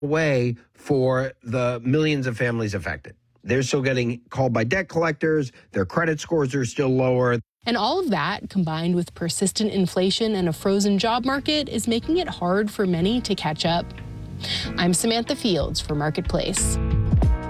way for the millions of families affected. They're still getting called by debt collectors. Their credit scores are still lower. And all of that, combined with persistent inflation and a frozen job market, is making it hard for many to catch up. I'm Samantha Fields for Marketplace.